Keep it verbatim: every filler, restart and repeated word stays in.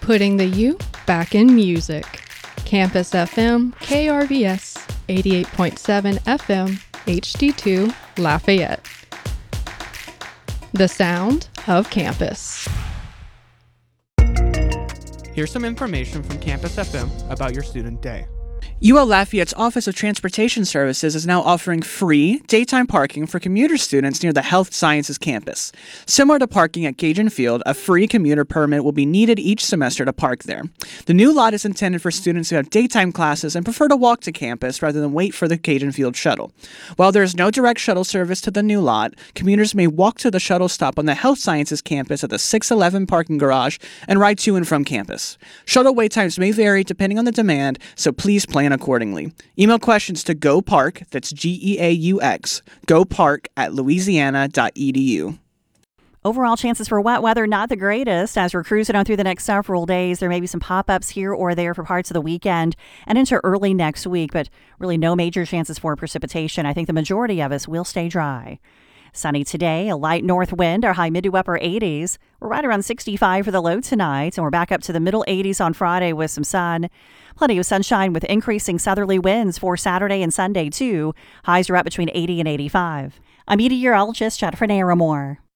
Putting the U back in music. Campus F M, K R V S, eighty-eight point seven F M, H D two, Lafayette. The sound of campus. Here's some information from Campus F M about your student day. U L Lafayette's Office of Transportation Services is now offering free daytime parking for commuter students near the Health Sciences campus. Similar to parking at Cajun Field, a free commuter permit will be needed each semester to park there. The new lot is intended for students who have daytime classes and prefer to walk to campus rather than wait for the Cajun Field shuttle. While there is no direct shuttle service to the new lot, commuters may walk to the shuttle stop on the Health Sciences campus at the six eleven parking garage and ride to and from campus. Shuttle wait times may vary depending on the demand, so please plan accordingly. Email questions to GoPark, that's G E A U X, GoPark at louisiana dot e d u. Overall chances for wet weather not the greatest. As we're cruising on through the next several days, there may be some pop-ups here or there for parts of the weekend and into early next week, but really no major chances for precipitation. I think the majority of us will stay dry. Sunny today, a light north wind, our high mid to upper eighties. We're right around sixty-five for the low tonight, and we're back up to the middle eighties on Friday with some sun. Plenty of sunshine with increasing southerly winds for Saturday and Sunday, too. Highs are up between eighty and eighty-five. I'm meteorologist Jennifer Naramore.